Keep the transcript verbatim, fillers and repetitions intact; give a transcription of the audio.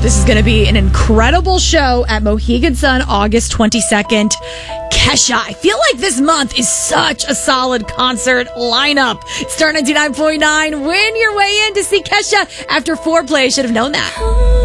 this is going to be an incredible show at Mohegan Sun, August twenty-second. Kesha, I feel like this month is such a solid concert lineup. Star ninety-nine point nine, win your way in to see Kesha after foreplay. Should have known that.